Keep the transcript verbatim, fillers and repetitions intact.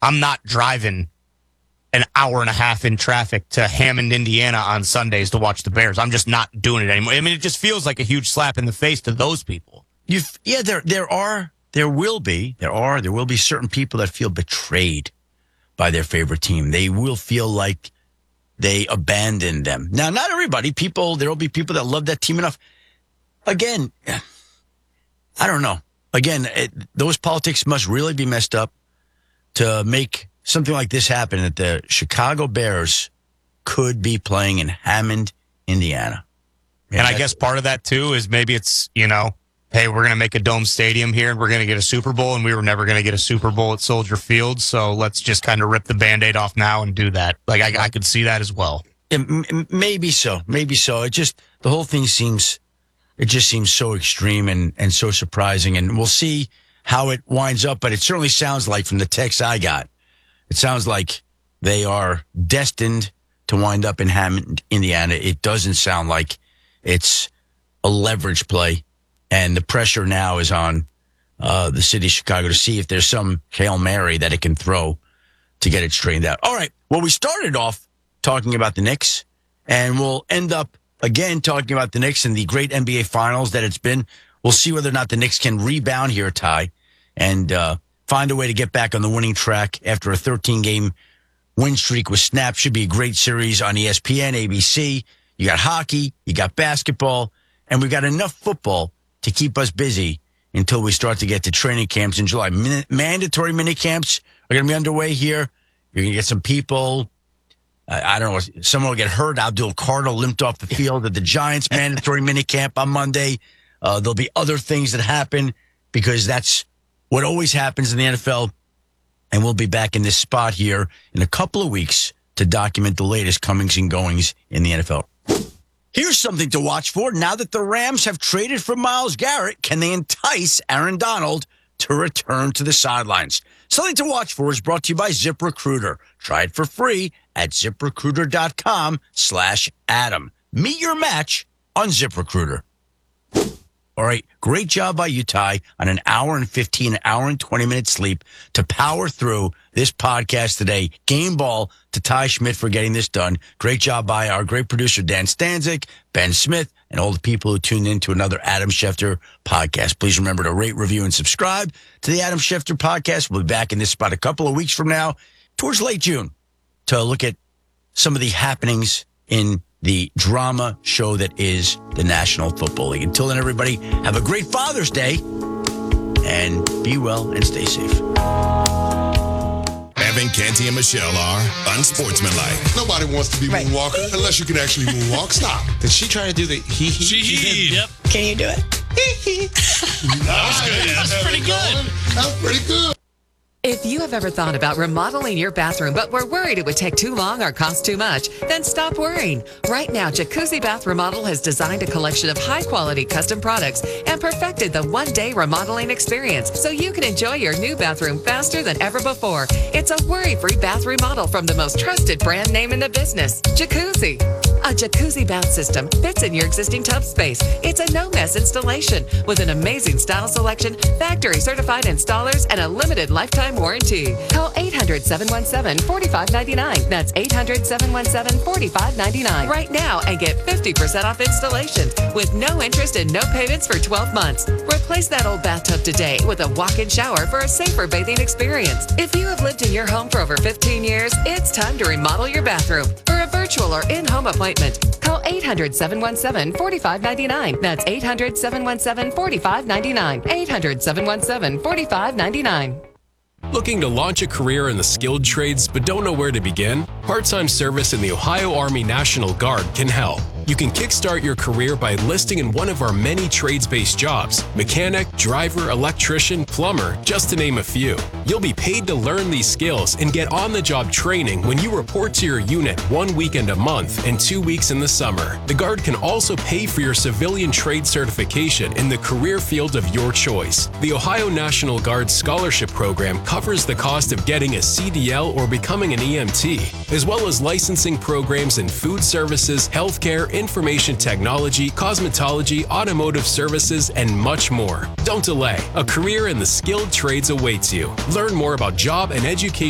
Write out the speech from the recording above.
I'm not driving an hour and a half in traffic to Hammond, Indiana on Sundays to watch the Bears. I'm just not doing it anymore. I mean, it just feels like a huge slap in the face to those people. You, yeah, there, there are, there will be, there are, there will be certain people that feel betrayed by their favorite team. They will feel like they abandoned them. Now, not everybody. People, there will be people that love that team enough. Again, I don't know. Again, it, those politics must really be messed up to make something like this happen, that the Chicago Bears could be playing in Hammond, Indiana. And I guess part of that, too, is maybe it's, you know, hey, we're going to make a dome stadium here and we're going to get a Super Bowl, and we were never going to get a Super Bowl at Soldier Field, so let's just kind of rip the Band-Aid off now and do that. Like, I, I could see that as well. It, m- maybe so. Maybe so. It just, the whole thing seems, it just seems so extreme and, and so surprising, and we'll see how it winds up, but it certainly sounds like, from the text I got, it sounds like they are destined to wind up in Hammond, Indiana. It doesn't sound like it's a leverage play, and the pressure now is on uh, the city of Chicago to see if there's some Hail Mary that it can throw to get it straightened out. All right, well, we started off talking about the Knicks, and we'll end up again talking about the Knicks and the great N B A Finals that it's been. We'll see whether or not the Knicks can rebound here, Ty, and uh, find a way to get back on the winning track after a thirteen-game win streak was snapped. Should be a great series on E S P N, A B C. You got hockey, you got basketball, and we've got enough football to keep us busy until we start to get to training camps in July. Min- mandatory mini camps are going to be underway here. You're going to get some people. I, I don't know. Someone will get hurt. Abdul Carter limped off the field at the Giants mandatory mini camp on Monday. Uh, there'll be other things that happen because that's what always happens in the N F L. And we'll be back in this spot here in a couple of weeks to document the latest comings and goings in the N F L. Here's something to watch for. Now that the Rams have traded for Myles Garrett, can they entice Aaron Donald to return to the sidelines? Something to watch for is brought to you by ZipRecruiter. Try it for free at ZipRecruiter.com slash Adam. Meet your match on ZipRecruiter. All right, great job by you, Ty, on an hour and fifteen, an hour and twenty minute sleep to power through this podcast today. Game ball to Ty Schmidt for getting this done. Great job by our great producer, Dan Stanzik, Ben Smith, and all the people who tuned in to another Adam Schefter podcast. Please remember to rate, review, and subscribe to the Adam Schefter podcast. We'll be back in this spot a couple of weeks from now, towards late June, to look at some of the happenings in the drama show that is the National Football League. Until then, everybody, have a great Father's Day, and be well and stay safe. Evan, Canty, and Michelle are unsportsmanlike. Nobody wants to be Right. moonwalker unless you can actually moonwalk. Stop. Did she try to do the he he? She did. Yep. Can you do it? That was good. That's pretty good. That's pretty good. If you have ever thought about remodeling your bathroom but were worried it would take too long or cost too much, then stop worrying. Right now, Jacuzzi Bath Remodel has designed a collection of high-quality custom products and perfected the one-day remodeling experience so you can enjoy your new bathroom faster than ever before. It's a worry-free bath remodel from the most trusted brand name in the business, Jacuzzi. A jacuzzi bath system fits in your existing tub space. It's a no-mess installation with an amazing style selection, factory-certified installers, and a limited lifetime warranty. Call eight hundred, seven one seven, four five nine nine. That's eight hundred, seven one seven, four five nine nine right now and get fifty percent off installations with no interest and no payments for twelve months. Replace that old bathtub today with a walk-in shower for a safer bathing experience. If you have lived in your home for over fifteen years, it's time to remodel your bathroom. For a virtual or in-home appointment, call eight hundred, seven one seven, four five nine nine. That's eight hundred, seven one seven, four five nine nine. eight hundred, seven one seven, four five nine nine. Looking to launch a career in the skilled trades but don't know where to begin? Part-time service in the Ohio Army National Guard can help. You can kickstart your career by enlisting in one of our many trades-based jobs: mechanic, driver, electrician, plumber, just to name a few. You'll be paid to learn these skills and get on-the-job training when you report to your unit one weekend a month and two weeks in the summer. The Guard can also pay for your civilian trade certification in the career field of your choice. The Ohio National Guard Scholarship Program covers the cost of getting a C D L or becoming an E M T, as well as licensing programs in food services, healthcare, information technology, cosmetology, automotive services, and much more. Don't delay. A career in the skilled trades awaits you. Learn more about job and education